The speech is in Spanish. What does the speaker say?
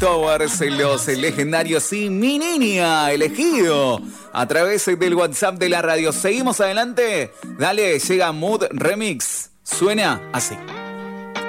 Towers, los legendarios y mi niña, elegido a través del WhatsApp de la radio. Seguimos adelante. Dale, llega Mood Remix. Suena así.